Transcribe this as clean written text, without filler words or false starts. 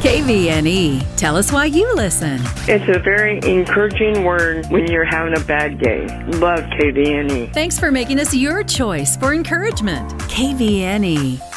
KVNE. Tell us why you listen. It's a very encouraging word when you're having a bad day. Love KVNE. Thanks for making us your choice for encouragement. KVNE.